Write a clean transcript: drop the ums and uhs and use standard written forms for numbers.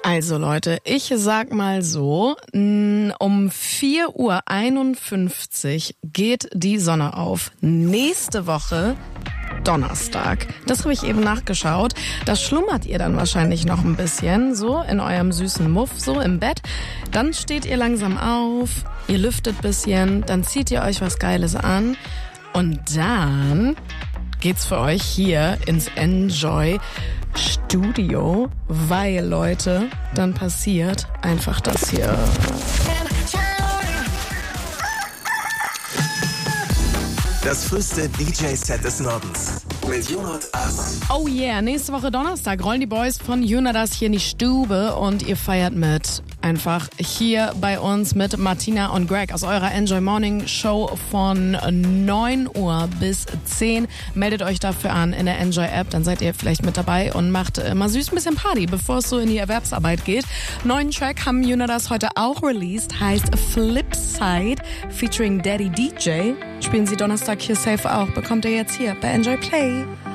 Also Leute, ich sag mal so, um 4:51 Uhr geht die Sonne auf. Nächste Woche Donnerstag. Das habe ich eben nachgeschaut. Da schlummert ihr dann wahrscheinlich noch ein bisschen, so in eurem süßen Muff, so im Bett. Dann steht ihr langsam auf, ihr lüftet ein bisschen, dann zieht ihr euch was Geiles an und dann geht's für euch hier ins Enjoy Studio, weil, Leute, dann passiert einfach das hier. Das früheste DJ-Set des Nordens mit Junot As. Oh yeah, nächste Woche Donnerstag rollen die Boys von Junot As hier in die Stube und ihr feiert mit. Einfach hier bei uns mit Martina und Greg aus eurer Enjoy Morning Show von 9 Uhr bis 10. Meldet euch dafür an in der Enjoy App, dann seid ihr vielleicht mit dabei und macht mal süß ein bisschen Party, bevor es so in die Erwerbsarbeit geht. Neuen Track haben Junot As heute auch released, heißt Flipside featuring Daddy DJ. Spielen sie Donnerstag hier safe auch. Bekommt ihr jetzt hier bei Enjoy Play.